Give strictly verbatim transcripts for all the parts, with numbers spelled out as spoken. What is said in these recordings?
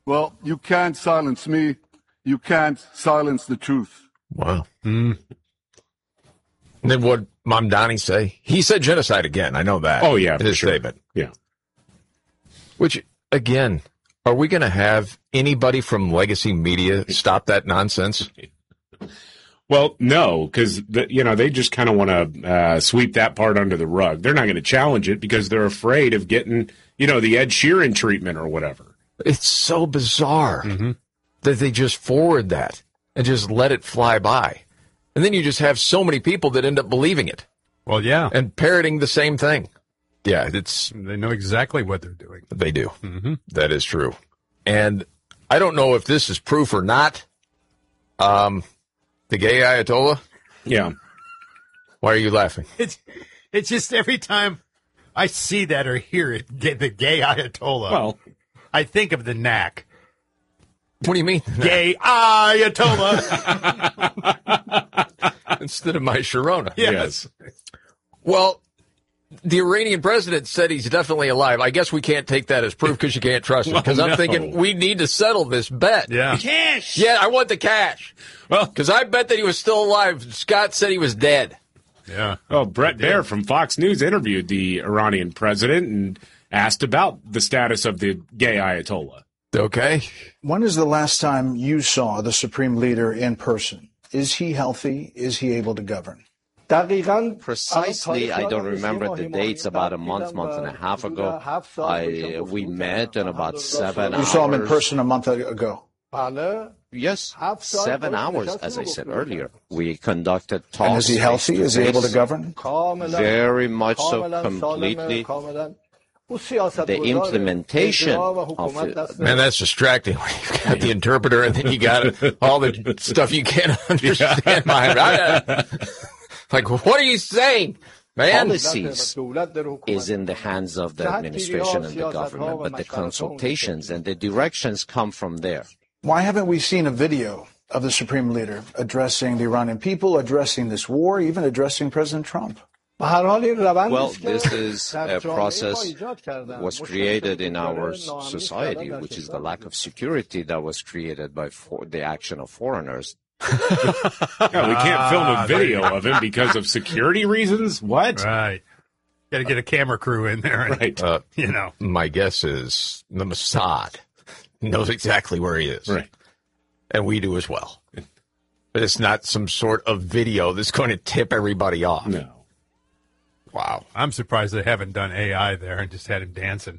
Well, you can't silence me. You can't silence the truth. Wow. Mm. And then what Mamdani say? He said genocide again. I know that. Oh, yeah. In his sure. statement. Yeah. Which, again, are we going to have anybody from legacy media stop that nonsense? Well, no, because, you know, they just kind of want to uh, sweep that part under the rug. They're not going to challenge it because they're afraid of getting, you know, the Ed Sheeran treatment or whatever. It's so bizarre mm-hmm. that they just forward that and just let it fly by. And then you just have so many people that end up believing it. Well, yeah. And parroting the same thing. Yeah, it's... They know exactly what they're doing. They do. Mm-hmm. That is true. And I don't know if this is proof or not. Um, the gay Ayatollah? Yeah. Why are you laughing? It's, it's just every time I see that or hear it, the gay Ayatollah, well, I think of the knack. What do you mean? Gay Ayatollah. Instead of my Sharona. Yes. Well, the Iranian president said he's definitely alive. I guess we can't take that as proof because you can't trust him. Because well, I'm no. thinking we need to settle this bet. Yeah. Cash. Yeah, I want the cash. Well, because I bet that he was still alive. Scott said he was dead. Yeah. Oh, Brett Baer from Fox News interviewed the Iranian president and asked about the status of the gay Ayatollah. Okay. When is the last time you saw the supreme leader in person? Is he healthy? Is he able to govern? Precisely, I don't remember the dates. About a month, month and a half ago, I we met in about seven you hours. You saw him in person a month ago? Yes, seven hours, as I said earlier. We conducted talks. And is he healthy? Is he able to govern? Very much so, completely. The implementation of it. Man, that's distracting. You've got the interpreter, and then you got all the stuff you can't understand behind it. Like, what are you saying, man? Policies is in the hands of the administration and the government, but the consultations and the directions come from there. Why haven't we seen a video of the supreme leader addressing the Iranian people, addressing this war, even addressing President Trump? Well, this is a process was created in our society, which is the lack of security that was created by for the action of foreigners. No, we can't film a video of him because of security reasons? What? Right. Got to get a camera crew in there. And, right. Uh, you know. My guess is the Mossad knows exactly where he is. Right. And we do as well. But it's not some sort of video that's going to tip everybody off. No. Wow. I'm surprised they haven't done A I there and just had him dancing.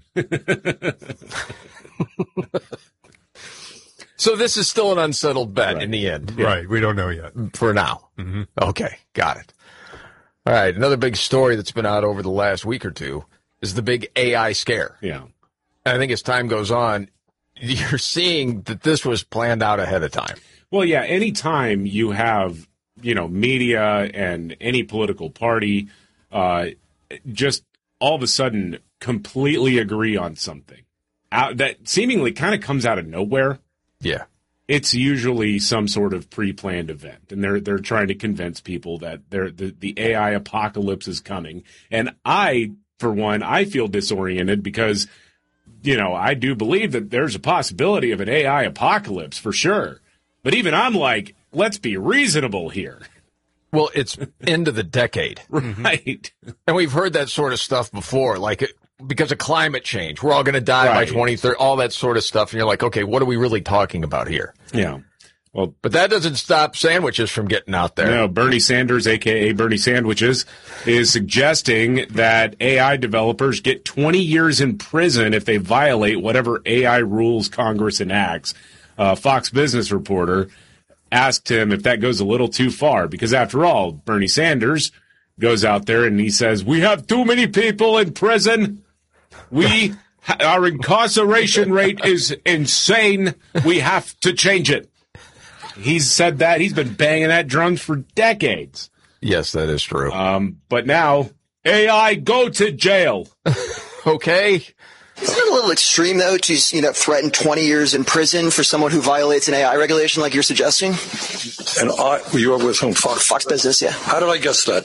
So this is still an unsettled bet right. in the end. Yeah. Right. We don't know yet. For now. Mm-hmm. Okay. Got it. All right. Another big story that's been out over the last week or two is the big A I scare. Yeah. And I think as time goes on, you're seeing that this was planned out ahead of time. Well, yeah, anytime you have, you know, media and any political party uh, just all of a sudden completely agree on something out, that seemingly kind of comes out of nowhere. Yeah. It's usually some sort of pre-planned event, and they're they're trying to convince people that they're, the, the A I apocalypse is coming. And I, for one, I feel disoriented because, you know, I do believe that there's a possibility of an A I apocalypse for sure. But even I'm like, let's be reasonable here. Well, it's end of the decade. Right. And we've heard that sort of stuff before, like it, because of climate change. We're all going to die right. by twenty thirty, all that sort of stuff. And you're like, okay, what are we really talking about here? Yeah. Well, but that doesn't stop sandwiches from getting out there. No, Bernie Sanders, a k a. Bernie Sandwiches, is suggesting that A I developers get twenty years in prison if they violate whatever A I rules Congress enacts. Uh, Fox Business reporter asked him if that goes a little too far, because after all, Bernie Sanders goes out there and he says, we have too many people in prison. We, our incarceration rate is insane. We have to change it. He's said that. He's been banging that drum for decades. Yes, that is true. Um, but now, A I, go to jail. Okay. Isn't it a little extreme, though, to you know threaten twenty years in prison for someone who violates an A I regulation like you're suggesting? And I, you are with whom? Fox? Fox Business, yeah. How did I guess that?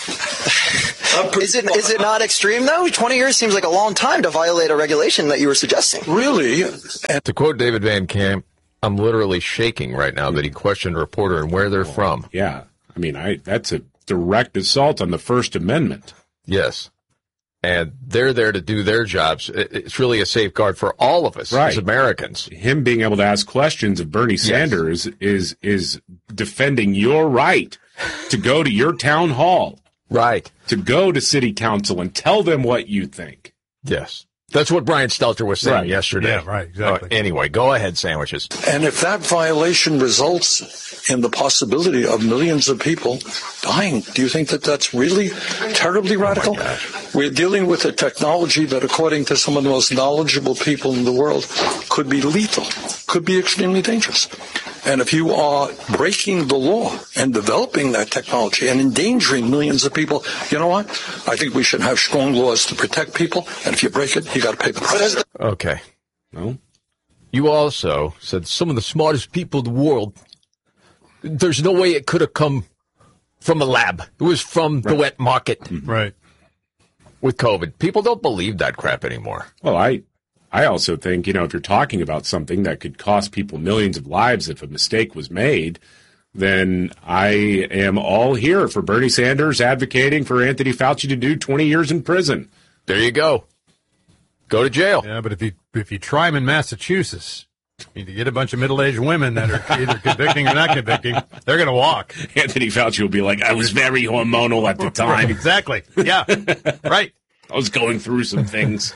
Is it is it not extreme, though? twenty years seems like a long time to violate a regulation that you were suggesting. Really? And to quote David Van Camp, I'm literally shaking right now that he questioned a reporter and where they're from. Yeah. I mean, I that's a direct assault on the First Amendment. Yes. And they're there to do their jobs. It's really a safeguard for all of us right. as Americans. Him being able to ask questions of Bernie Sanders yes. is is defending your right to go to your town hall. Right. To go to city council and tell them what you think. Yes. That's what Brian Stelter was saying right. yesterday. Yeah, right, exactly. Uh, anyway, go ahead, sandwiches. And if that violation results in the possibility of millions of people dying, do you think that that's really terribly radical? Oh We're dealing with a technology that, according to some of the most knowledgeable people in the world, could be lethal, could be extremely dangerous. And if you are breaking the law and developing that technology and endangering millions of people, you know what? I think we should have strong laws to protect people. And if you break it, you got to pay the price. Okay. Well, you also said some of the smartest people in the world. There's no way it could have come from a lab. It was from right. the wet market. Mm-hmm. Right. With COVID. People don't believe that crap anymore. Well, I... I also think, you know, if you're talking about something that could cost people millions of lives if a mistake was made, then I am all here for Bernie Sanders advocating for Anthony Fauci to do twenty years in prison. There you go. Go to jail. Yeah, but if you if you try him in Massachusetts, you get a bunch of middle-aged women that are either convicting or not convicting, they're going to walk. Anthony Fauci will be like, I was very hormonal at the time. Exactly. Yeah. Right. I was going through some things.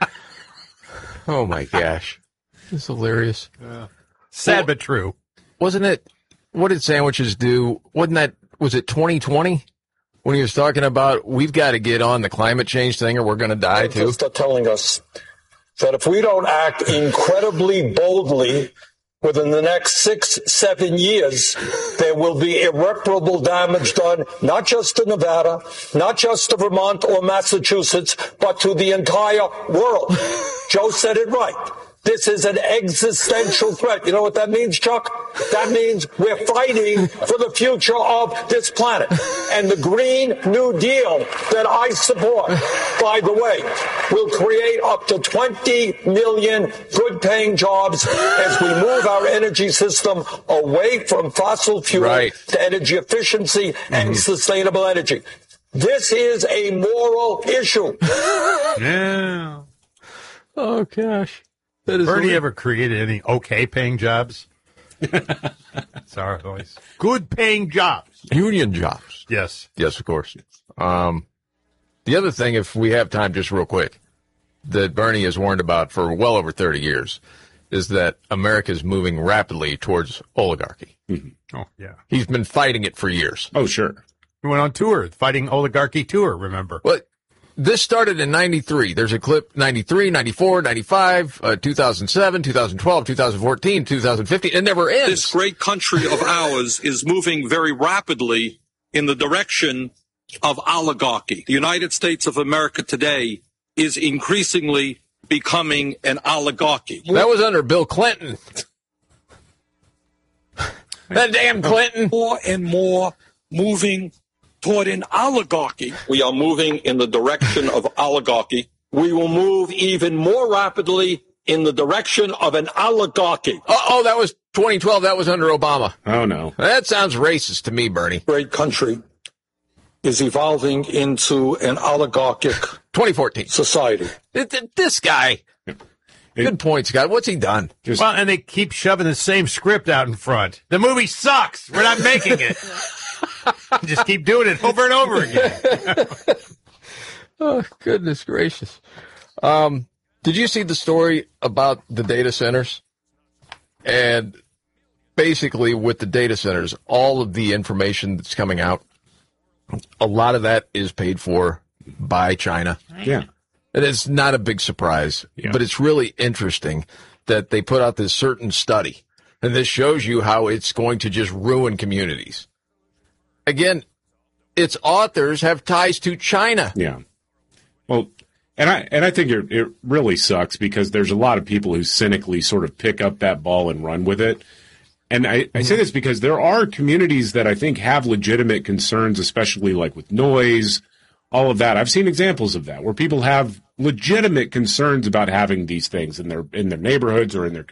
Oh, my gosh. It's hilarious. Yeah. Sad well, but true. Wasn't it, what did sandwiches do? Wasn't that, was it twenty twenty? When he was talking about, we've got to get on the climate change thing or we're going to die too? They're telling us that if we don't act incredibly boldly within the next six, seven years, there will be irreparable damage done, not just to Nevada, not just to Vermont or Massachusetts, but to the entire world. Joe said it right. This is an existential threat. You know what that means, Chuck? That means we're fighting for the future of this planet. And the Green New Deal that I support, by the way, will create up to twenty million good-paying jobs as we move our energy system away from fossil fuel right. to energy efficiency mm-hmm. and sustainable energy. This is a moral issue. Yeah. Oh, gosh. That is Bernie weird. ever created any okay paying jobs? Sorry, boys. Good paying jobs. Union jobs. Yes. Yes, of course. Um, the other thing, if we have time, just real quick, that Bernie has warned about for well over thirty years is that America is moving rapidly towards oligarchy. Mm-hmm. Oh, yeah. He's been fighting it for years. Oh, sure. He went on tour, fighting oligarchy tour, remember? Well, this started in ninety-three. There's a clip ninety-three, ninety-four, ninety-five, uh, two thousand seven, two thousand twelve, two thousand fourteen, two thousand fifteen. It never ends. This great country of ours is moving very rapidly in the direction of oligarchy. The United States of America today is increasingly becoming an oligarchy. That was under Bill Clinton. That damn Clinton. More and more moving toward an oligarchy. We are moving in the direction of oligarchy. We will move even more rapidly in the direction of an oligarchy. Oh, oh, that was twenty twelve. That was under Obama. Oh, no. That sounds racist to me, Bernie. Great country is evolving into an oligarchic twenty fourteen society. This guy. Good point, Scott. What's he done? Just, well, and they keep shoving the same script out in front. The movie sucks. We're not making it. Just keep doing it over and over again. Oh, goodness gracious. Um, did you see the story about the data centers? And basically with the data centers, all of the information that's coming out, a lot of that is paid for by China. Yeah. And it's not a big surprise, yeah. but it's really interesting that they put out this certain study. And this shows you how it's going to just ruin communities. Again, its authors have ties to China. Yeah. Well, And I and I think it, it really sucks because there's a lot of people who cynically sort of pick up that ball and run with it. And I, I say this because there are communities that I think have legitimate concerns, especially like with noise, all of that. I've seen examples of that where people have legitimate concerns about having these things in their in their neighborhoods or in their